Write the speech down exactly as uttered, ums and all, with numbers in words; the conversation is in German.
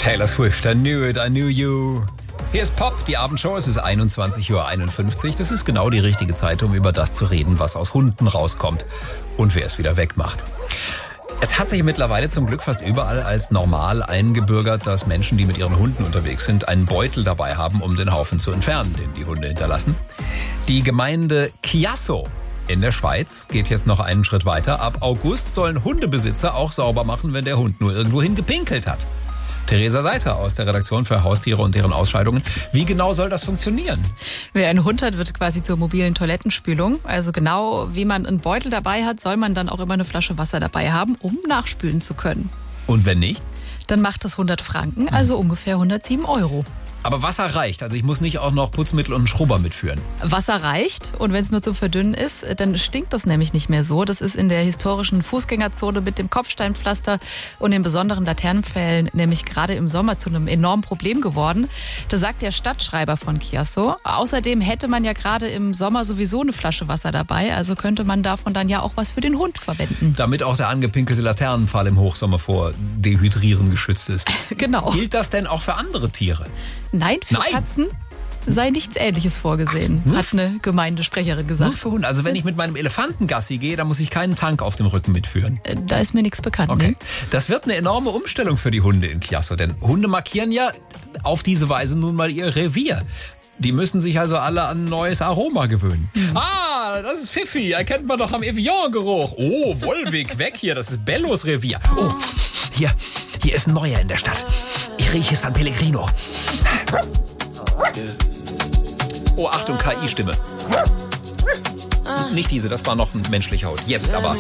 Taylor Swift, I knew it, I knew you. Hier ist Pop, die Abendshow, es ist einundzwanzig Uhr einundfünfzig. Das ist genau die richtige Zeit, um über das zu reden, was aus Hunden rauskommt und wer es wieder wegmacht. Es hat sich mittlerweile zum Glück fast überall als normal eingebürgert, dass Menschen, die mit ihren Hunden unterwegs sind, einen Beutel dabei haben, um den Haufen zu entfernen, den die Hunde hinterlassen. Die Gemeinde Chiasso in der Schweiz geht jetzt noch einen Schritt weiter. Ab August sollen Hundebesitzer auch sauber machen, wenn der Hund nur irgendwohin gepinkelt hat. Theresa Seiter aus der Redaktion für Haustiere und deren Ausscheidungen. Wie genau soll das funktionieren? Wer einen Hund hat, wird quasi zur mobilen Toilettenspülung. Also genau wie man einen Beutel dabei hat, soll man dann auch immer eine Flasche Wasser dabei haben, um nachspülen zu können. Und wenn nicht? Dann macht das hundert Franken, also ungefähr hundertsieben Euro. Aber Wasser reicht, also ich muss nicht auch noch Putzmittel und einen Schrubber mitführen. Wasser reicht und wenn es nur zum Verdünnen ist, dann stinkt das nämlich nicht mehr so. Das ist in der historischen Fußgängerzone mit dem Kopfsteinpflaster und den besonderen Laternenpfählen nämlich gerade im Sommer zu einem enormen Problem geworden. Das sagt der Stadtschreiber von Chiasso. Außerdem hätte man ja gerade im Sommer sowieso eine Flasche Wasser dabei, also könnte man davon dann ja auch was für den Hund verwenden. Damit auch der angepinkelte Laternenpfahl im Hochsommer vor Dehydrieren geschützt ist. Genau. Gilt das denn auch für andere Tiere? Nein, für Nein. Katzen sei nichts Ähnliches vorgesehen, Ach, hat eine Gemeindesprecherin gesagt. Nur für Hunde. Also wenn ich mit meinem Elefanten Gassi gehe, dann muss ich keinen Tank auf dem Rücken mitführen. Äh, Da ist mir nichts bekannt. Okay. Ne? Das wird eine enorme Umstellung für die Hunde in Chiasso, denn Hunde markieren ja auf diese Weise nun mal ihr Revier. Die müssen sich also alle an ein neues Aroma gewöhnen. Mhm. Ah, das ist Fifi, erkennt man doch am Evian-Geruch. Oh, Wollweg, weg hier, das ist Bellos Revier. Oh, hier, hier ist ein neuer in der Stadt. Ich rieche San Pellegrino. Oh, Achtung, K I-Stimme. Nicht diese, das war noch ein menschlicher Hund. Jetzt aber.